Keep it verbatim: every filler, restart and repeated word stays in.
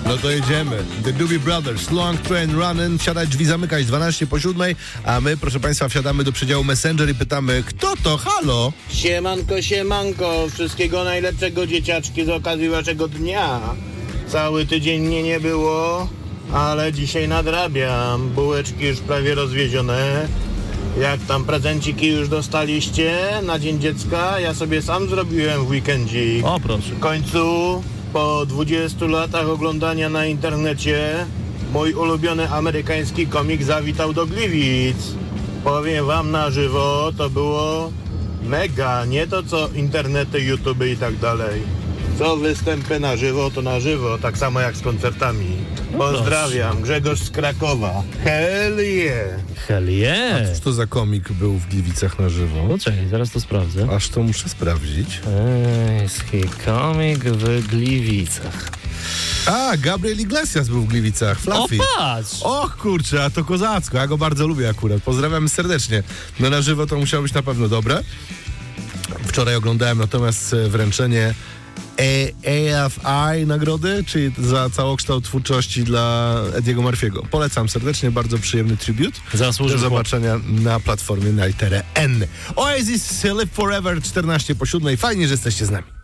No to jedziemy. The Doobie Brothers, Long Train Running. Siadać, drzwi zamykać, dwanaście po siódmej, a my, proszę państwa, wsiadamy do przedziału Messenger i pytamy, kto to? Halo? Siemanko, siemanko, wszystkiego najlepszego, dzieciaczki, z okazji waszego dnia. Cały tydzień mnie nie było, ale dzisiaj nadrabiam. Bułeczki już prawie rozwiezione. Jak tam prezenciki już dostaliście na Dzień Dziecka? Ja sobie sam zrobiłem w weekendzik. O, proszę. W końcu, po dwudziestu latach oglądania na internecie, mój ulubiony amerykański komik zawitał do Gliwic. Powiem wam na żywo, to było mega, nie to co internety, YouTube i tak dalej. Co występy na żywo, to na żywo, tak samo jak z koncertami. Pozdrawiam, Grzegorz z Krakowa. Hell yeah! Hell yeah! Cóż to za komik był w Gliwicach na żywo? No czekaj, zaraz to sprawdzę. Aż to muszę sprawdzić. Ejski komik w Gliwicach. A, Gabriel Iglesias był w Gliwicach, Fluffy. O, patrz! Och kurczę, a to kozacko, ja go bardzo lubię akurat. Pozdrawiam serdecznie. No na żywo to musiało być na pewno dobre. Wczoraj oglądałem natomiast wręczenie A F I nagrody, czyli za całokształt twórczości dla Ediego Murphy'ego. Polecam serdecznie, bardzo przyjemny tribut. Zasłużył Do zobaczenia na platformie na literę N. Oasis Live Forever, czternaście po siódmej. Fajnie, że jesteście z nami.